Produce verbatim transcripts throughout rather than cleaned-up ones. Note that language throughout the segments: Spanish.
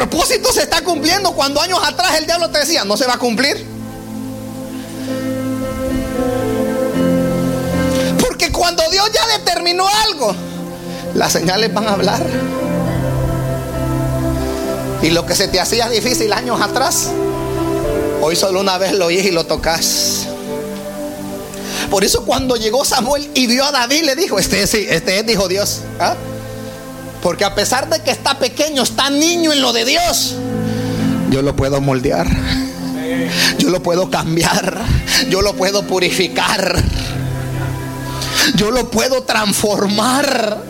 propósito se está cumpliendo cuando años atrás el diablo te decía, no se va a cumplir. Porque cuando Dios ya determinó algo, las señales van a hablar. Y lo que se te hacía difícil años atrás, hoy solo una vez lo oís y lo tocas. Por eso cuando llegó Samuel y vio a David, le dijo, este es, este es, dijo Dios, ¿ah? Porque a pesar de que está pequeño, está niño en lo de Dios, yo lo puedo moldear, yo lo puedo cambiar, yo lo puedo purificar, yo lo puedo transformar.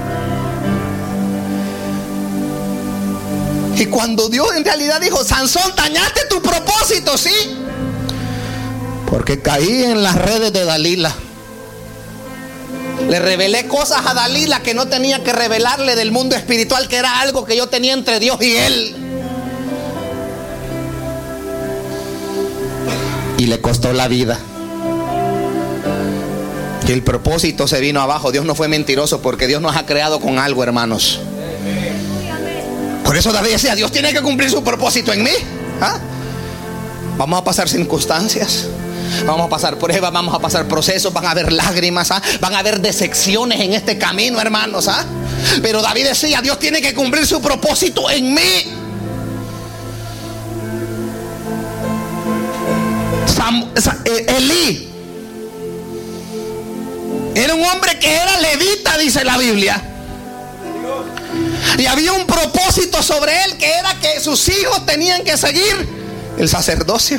Y cuando Dios en realidad dijo, Sansón, dañaste tu propósito, sí, porque caí en las redes de Dalila. Le revelé cosas a Dalila que no tenía que revelarle del mundo espiritual, que era algo que yo tenía entre Dios y él. Y le costó la vida. Y el propósito se vino abajo. Dios no fue mentiroso, porque Dios nos ha creado con algo, hermanos. Por eso David decía, Dios tiene que cumplir su propósito en mí. ¿Ah? Vamos a pasar circunstancias, vamos a pasar pruebas, vamos a pasar procesos, van a haber lágrimas, ¿ah? Van a haber decepciones en este camino, hermanos, ¿ah? Pero David decía, Dios tiene que cumplir su propósito en mí. Sam, Elí era un hombre que era levita, dice la Biblia. Y había un propósito sobre él, que era que sus hijos tenían que seguir el sacerdocio.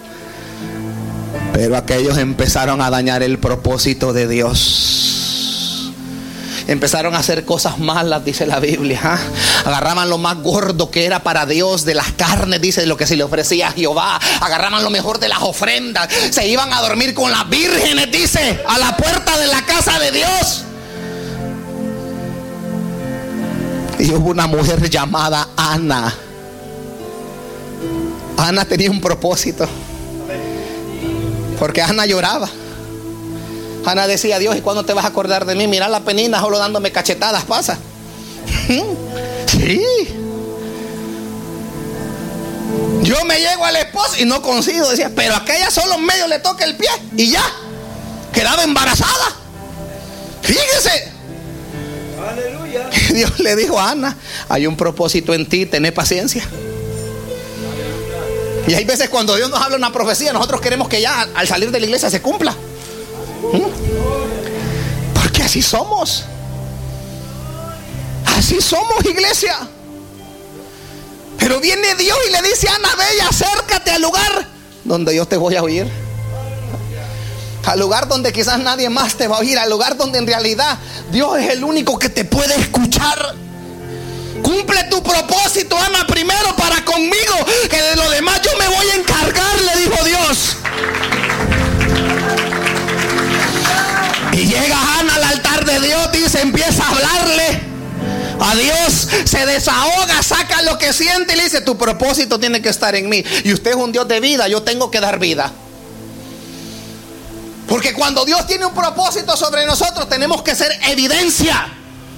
Pero aquellos empezaron a dañar el propósito de Dios. Empezaron a hacer cosas malas, dice la Biblia, ¿eh? Agarraban lo más gordo que era para Dios de las carnes, dice, lo que se le ofrecía a Jehová. Agarraban lo mejor de las ofrendas. Se iban a dormir con las vírgenes, dice, a la puerta de la casa de Dios. Y hubo una mujer llamada Ana. Ana tenía un propósito, porque Ana lloraba. Ana decía, Dios, ¿y cuándo te vas a acordar de mí? Mira la Penina solo dándome cachetadas pasa. Sí. Yo me llego al esposo y no consigo, decía, pero aquella solo en medio le toca el pie y ya quedaba embarazada. Fíjese. Aleluya. Dios le dijo a Ana, hay un propósito en ti, tené paciencia. Y hay veces cuando Dios nos habla una profecía, nosotros queremos que ya al salir de la iglesia se cumpla. ¿Mm? Porque así somos. Así somos, iglesia. Pero viene Dios y le dice a Ana, ve y acércate al lugar donde yo te voy a oír. Al lugar donde quizás nadie más te va a oír. Al lugar donde en realidad Dios es el único que te puede escuchar. Cumple tu propósito, Ana, primero para conmigo, que de lo demás yo me voy a encargar, le dijo Dios. Y llega Ana al altar de Dios, dice, empieza a hablarle a Dios, se desahoga, saca lo que siente y le dice, tu propósito tiene que estar en mí. Y usted es un Dios de vida, yo tengo que dar vida. Porque cuando Dios tiene un propósito sobre nosotros, tenemos que ser evidencia.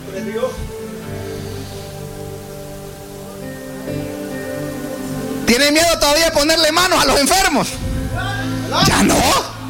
¿Tiene miedo todavía de ponerle manos a los enfermos? Ya no.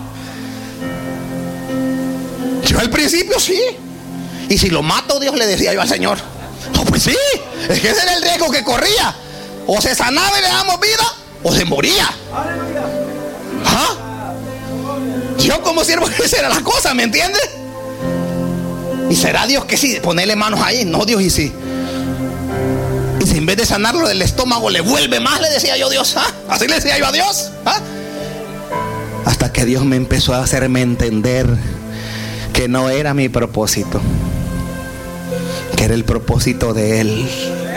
Yo al principio sí. Y si lo mato, Dios, le decía yo al Señor. No, pues sí. Es que ese era el riesgo que corría. O se sanaba y le damos vida, o se moría. ¿Ah? Yo como siervo, esa era la cosa, ¿me entiendes? Y será Dios que sí, ponerle manos ahí. No, Dios, y sí. Y si en vez de sanarlo del estómago le vuelve más, le decía yo, Dios, ¿ah? Así le decía yo a Dios, ¿ah? Hasta que Dios me empezó a hacerme entender que no era mi propósito, que era el propósito de Él.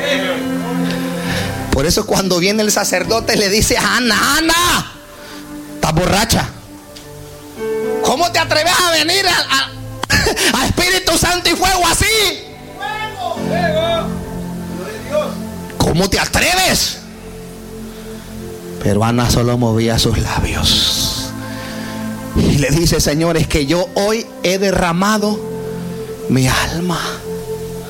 Por eso cuando viene el sacerdote le dice a Ana, Ana, estás borracha. ¿Cómo te atreves a venir a, a, a Espíritu Santo y fuego así? ¡Fuego! ¡Fuego! ¿Cómo te atreves? Pero Ana solo movía sus labios y le dice, Señor, es que yo hoy he derramado mi alma.